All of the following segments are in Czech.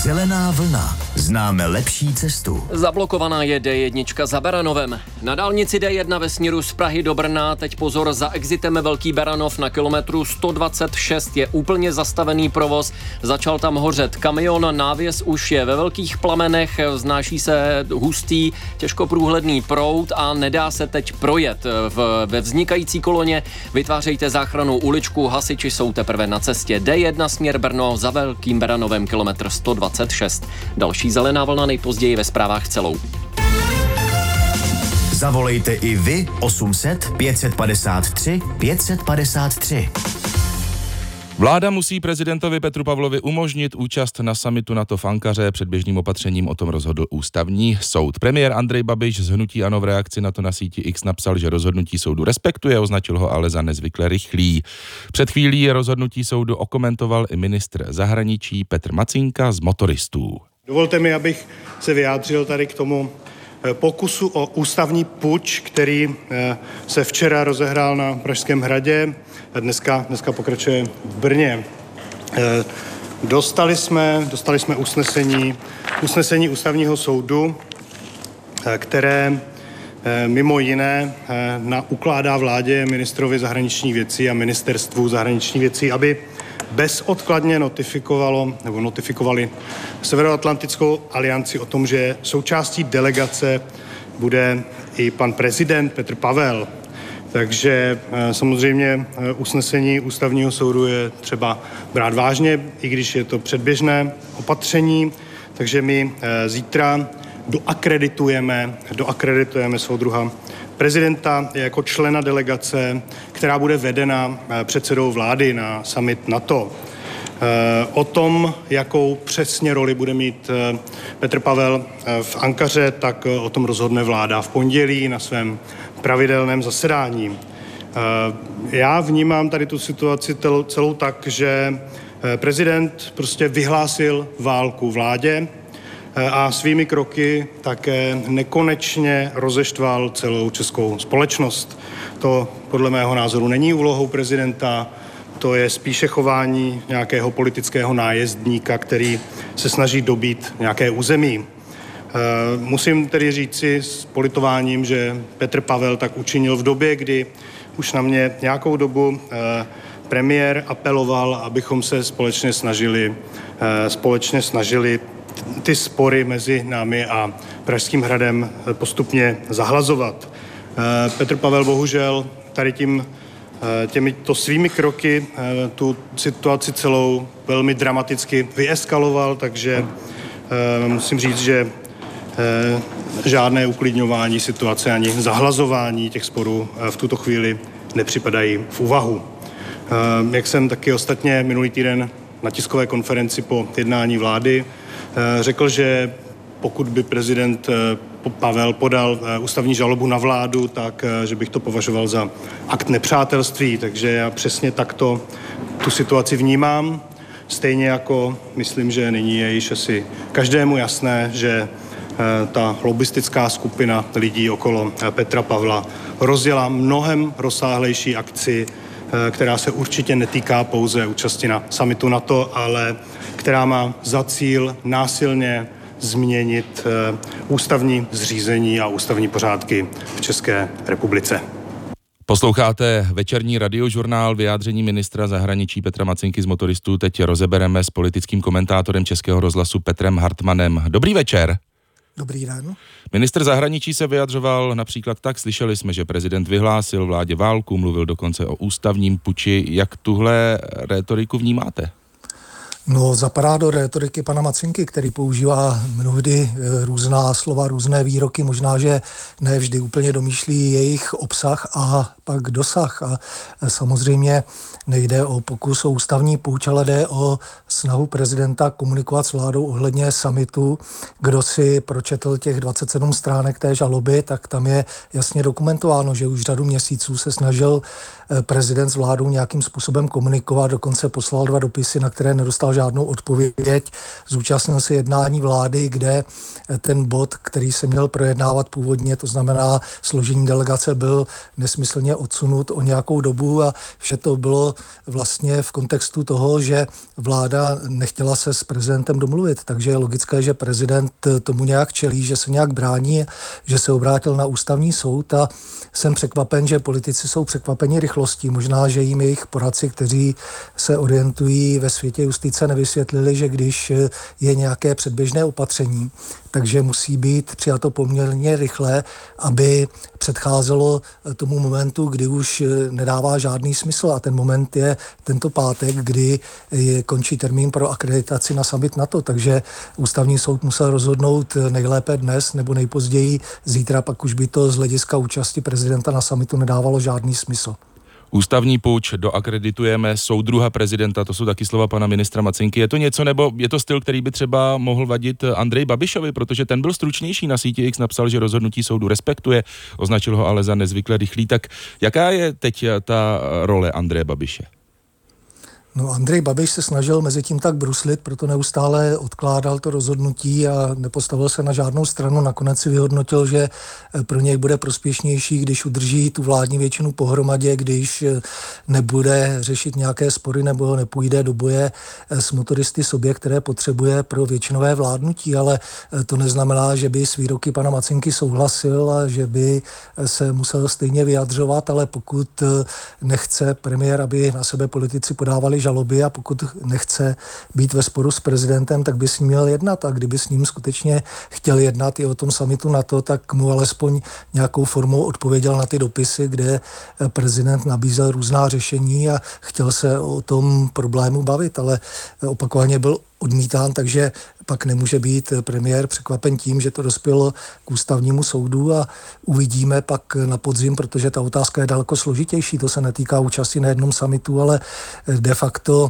Zelená vlna. Známe lepší cestu. Zablokovaná je D1 za Beranovem. Na dálnici D1 ve směru z Prahy do Brna teď pozor, za exitem Velký Beranov na kilometru 126 je úplně zastavený provoz. Začal tam hořet kamion, návěs už je ve velkých plamenech, vznáší se hustý, těžko průhledný proud a nedá se teď projet. Ve vznikající koloně vytvářejte záchrannou uličku, hasiči jsou teprve na cestě. D1 směr Brno za Velkým Beranovem kilometr 126. Další zelená vlna nejpozději ve zprávách celou. Zavolejte i vy 800 553 553. Vláda musí prezidentovi Petru Pavlovi umožnit účast na summitu NATO v Ankaře. Předběžným opatřením o tom rozhodl ústavní soud. Premiér Andrej Babiš z hnutí ANO v reakci na to na síti X napsal, že rozhodnutí soudu respektuje, označil ho ale za nezvykle rychlý. Před chvílí rozhodnutí soudu okomentoval i ministr zahraničí Petr Macynka z Motoristů. Dovolte mi, abych se vyjádřil tady k tomu pokusu o ústavní puč, který se včera rozehrál na Pražském hradě a dneska pokračuje v Brně. Dostali jsme usnesení ústavního soudu, které mimo jiné ukládá vládě, ministrovi zahraničních věcí a ministerstvu zahraničních věcí, aby bezodkladně notifikovali Severoatlantickou alianci o tom, že součástí delegace bude i pan prezident Petr Pavel. Takže samozřejmě usnesení ústavního soudu je třeba brát vážně, i když je to předběžné opatření. Takže my zítra doakreditujeme soudruha prezidenta jako člena delegace, která bude vedena předsedou vlády na summit NATO. O tom, jakou přesně roli bude mít Petr Pavel v Ankaře, tak o tom rozhodne vláda v pondělí na svém pravidelném zasedání. Já vnímám tady tu situaci celou tak, že prezident prostě vyhlásil válku vládě a svými kroky také nekonečně rozeštval celou českou společnost. To podle mého názoru není úlohou prezidenta, to je spíše chování nějakého politického nájezdníka, který se snaží dobít nějaké území. Musím tedy říci s politováním, že Petr Pavel tak učinil v době, kdy už na mě nějakou dobu premiér apeloval, abychom se společně snažili ty spory mezi námi a Pražským hradem postupně zahlazovat. Petr Pavel bohužel tady těmito svými kroky tu situaci celou velmi dramaticky vyeskaloval, takže musím říct, že žádné uklidňování situace ani zahlazování těch sporů v tuto chvíli nepřipadají v úvahu. Jak jsem taky ostatně minulý týden na tiskové konferenci po jednání vlády řekl, že pokud by prezident Pavel podal ústavní žalobu na vládu, tak že bych to považoval za akt nepřátelství, takže já přesně takto tu situaci vnímám. Stejně jako myslím, že nyní je již asi každému jasné, že ta lobbystická skupina lidí okolo Petra Pavla rozjela mnohem rozsáhlejší akci, která se určitě netýká pouze účasti na summitu NATO, ale která má za cíl násilně změnit ústavní zřízení a ústavní pořádky v České republice. Posloucháte večerní radiožurnál. Vyjádření ministra zahraničí Petra Macynky z Motoristů teď rozebereme s politickým komentátorem Českého rozhlasu Petrem Hartmanem. Dobrý večer. Dobrý den. Ministr zahraničí se vyjadřoval například tak, slyšeli jsme, že prezident vyhlásil vládě válku, mluvil dokonce o ústavním puči. Jak tuhle rétoriku vnímáte? No, zapadá do rétoriky pana Macynky, který používá mnohdy různá slova, různé výroky, možná, že ne vždy úplně domýšlí jejich obsah a pak dosah. A samozřejmě nejde o pokus o ústavní puč, ale jde o snahu prezidenta komunikovat s vládou ohledně summitu. Kdo si pročetl těch 27 stránek té žaloby, tak tam je jasně dokumentováno, že už řadu měsíců se snažil prezident s vládou nějakým způsobem komunikovat, dokonce poslal 2 dopisy, na které nedostal žádnou odpověď. Zúčastnil se jednání vlády, kde ten bod, který se měl projednávat původně, to znamená složení delegace, byl nesmyslně odsunut o nějakou dobu a vše to bylo vlastně v kontextu toho, že vláda nechtěla se s prezidentem domluvit. Takže je logické, že prezident tomu nějak čelí, že se nějak brání, že se obrátil na ústavní soud a jsem překvapen, že politici jsou překvapeni rychlostí. Možná, že jim jejich poradci, kteří se orientují ve světě justice, nevysvětlili, že když je nějaké předběžné opatření, takže musí být přijato poměrně rychle, aby předcházelo tomu momentu, kdy už nedává žádný smysl. A ten moment je tento pátek, kdy končí termín pro akreditaci na summit NATO. Takže ústavní soud musel rozhodnout nejlépe dnes nebo nejpozději zítra, pak už by to z hlediska účasti prezidenta na summitu nedávalo žádný smysl. Ústavní puč, doakreditujeme soudruha prezidenta, to jsou taky slova pana ministra Macinky. Je to něco, nebo je to styl, který by třeba mohl vadit Andreji Babišovi, protože ten byl stručnější, na síti X napsal, že rozhodnutí soudu respektuje, označil ho ale za nezvykle rychlý. Tak jaká je teď ta role Andreje Babiše? No, Andrej Babiš se snažil mezi tím tak bruslit, proto neustále odkládal to rozhodnutí a nepostavil se na žádnou stranu. Nakonec si vyhodnotil, že pro něj bude prospěšnější, když udrží tu vládní většinu pohromadě, když nebude řešit nějaké spory nebo nepůjde do boje s motoristy sobě, které potřebuje pro většinové vládnutí, ale to neznamená, že by s výroky pana Macinky souhlasil a že by se musel stejně vyjadřovat, ale pokud nechce premiér, aby na sebe politici podávali žaloby a pokud nechce být ve sporu s prezidentem, tak by s ním měl jednat a kdyby s ním skutečně chtěl jednat i o tom summitu NATO, tak mu alespoň nějakou formou odpověděl na ty dopisy, kde prezident nabízel různá řešení a chtěl se o tom problému bavit, ale opakovaně byl odmítán, takže pak nemůže být premiér překvapen tím, že to dospělo k ústavnímu soudu a uvidíme pak na podzim, protože ta otázka je daleko složitější, to se netýká účasti na jednom summitu, ale de facto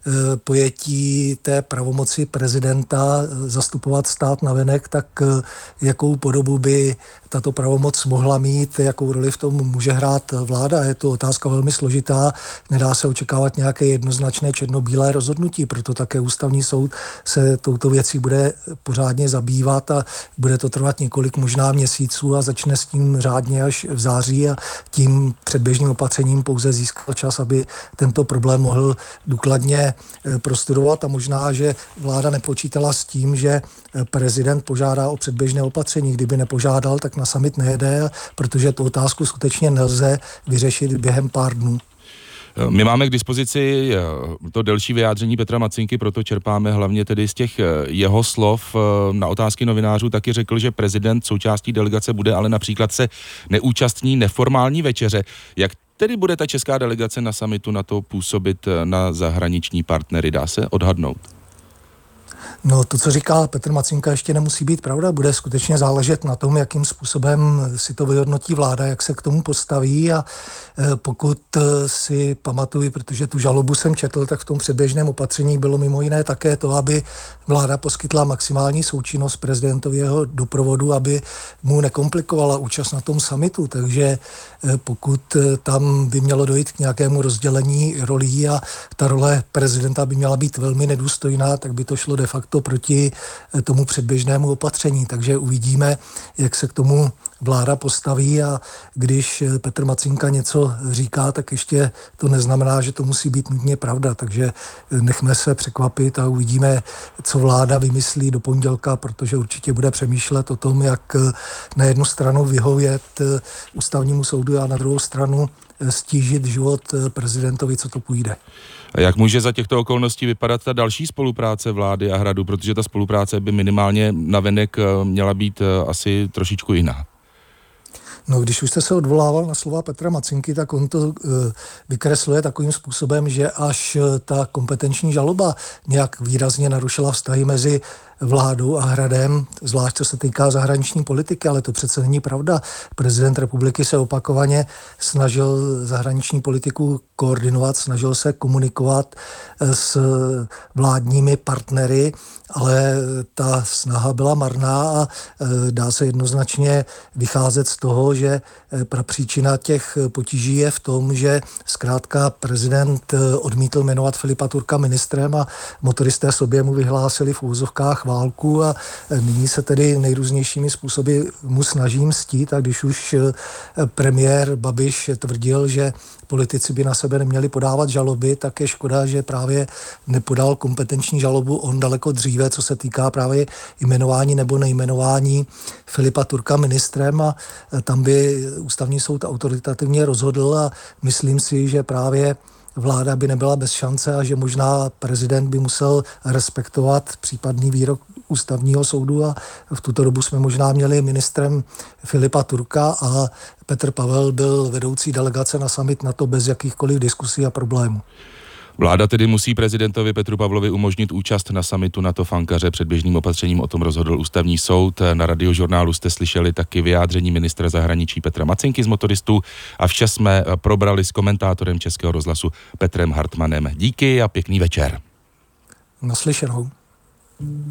pojetí té pravomoci prezidenta zastupovat stát navenek, tak jakou podobu by tato pravomoc mohla mít, jakou roli v tom může hrát vláda. Je to otázka velmi složitá, nedá se očekávat nějaké jednoznačné černobílé rozhodnutí, proto také ústavní soud se touto věcí bude pořádně zabývat a bude to trvat několik možná měsíců a začne s tím řádně až v září a tím předběžným opatřením pouze získal čas, aby tento problém mohl důkladně prostudovat a možná, že vláda nepočítala s tím, že prezident požádá o předběžné opatření. Kdyby nepožádal, tak na summit nejede, protože tu otázku skutečně nelze vyřešit během pár dnů. My máme k dispozici to delší vyjádření Petra Macinky, proto čerpáme hlavně tedy z těch jeho slov. Na otázky novinářů taky řekl, že prezident součástí delegace bude, ale například se neúčastní neformální večeře. Jak tedy bude ta česká delegace na summitu NATO působit na zahraniční partnery? Dá se odhadnout? No to, co říká Petr Macinka, ještě nemusí být pravda. Bude skutečně záležet na tom, jakým způsobem si to vyhodnotí vláda, jak se k tomu postaví a pokud si pamatuju, protože tu žalobu jsem četl, tak v tom předběžném opatření bylo mimo jiné také to, aby vláda poskytla maximální součinnost prezidentovi jeho doprovodu, aby mu nekomplikovala účast na tom summitu. Takže pokud tam by mělo dojít k nějakému rozdělení rolí a ta role prezidenta by měla být velmi nedůstojná, tak by to šlo de facto proti tomu předběžnému opatření. Takže uvidíme, jak se k tomu vláda postaví a když Petr Macinka něco říká, tak ještě to neznamená, že to musí být nutně pravda. Takže nechme se překvapit a uvidíme, co vláda vymyslí do pondělka, protože určitě bude přemýšlet o tom, jak na jednu stranu vyhovět ústavnímu soudu a na druhou stranu stížit život prezidentovi, co to půjde. A jak může za těchto okolností vypadat ta další spolupráce vlády a Hradu, protože ta spolupráce by minimálně navenek měla být asi trošičku jiná? No, když už jste se odvolával na slova Petra Macinky, tak on to vykresluje takovým způsobem, že až ta kompetenční žaloba nějak výrazně narušila vztahy mezi vládou a Hradem, zvlášť co se týká zahraniční politiky, ale to přece není pravda. Prezident republiky se opakovaně snažil zahraniční politiku koordinovat, snažil se komunikovat s vládními partnery, ale ta snaha byla marná a dá se jednoznačně vycházet z toho, že prapříčina těch potíží je v tom, že zkrátka prezident odmítl jmenovat Filipa Turka ministrem a motoristé sobě mu vyhlásili v úvozovkách válku a nyní se tedy nejrůznějšími způsoby mu snaží mstít, a když už premiér Babiš tvrdil, že politici by na sebe neměli podávat žaloby, tak je škoda, že právě nepodal kompetenční žalobu on daleko dříve, co se týká právě jmenování nebo nejmenování Filipa Turka ministrem, a tam by ústavní soud autoritativně rozhodl a myslím si, že právě vláda by nebyla bez šance a že možná prezident by musel respektovat případný výrok ústavního soudu, a v tuto dobu jsme možná měli ministrem Filipa Turka a Petr Pavel byl vedoucí delegace na summit NATO bez jakýchkoliv diskusí a problémů. Vláda tedy musí prezidentovi Petru Pavlovi umožnit účast na summitu NATO v Ankaře. Předběžným opatřením o tom rozhodl ústavní soud. Na Radiožurnálu jste slyšeli taky vyjádření ministra zahraničí Petra Macinky z motoristů a vše jsme probrali s komentátorem Českého rozhlasu Petrem Hartmanem. Díky a pěkný večer. Naslyšenou.